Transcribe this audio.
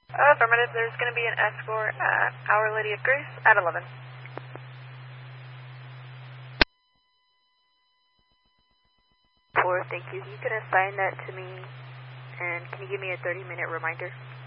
Affirmative, there's going to be an escort at Our Lady of Grace at 11. Thank you. You can assign that to me, and can you give me a 30-minute reminder?